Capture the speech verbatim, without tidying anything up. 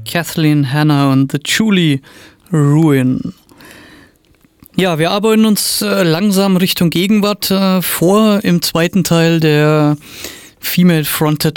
Kathleen Hanna und The Julie Ruin. Ja, wir arbeiten uns äh, langsam Richtung Gegenwart äh, vor im zweiten Teil der Female-Fronted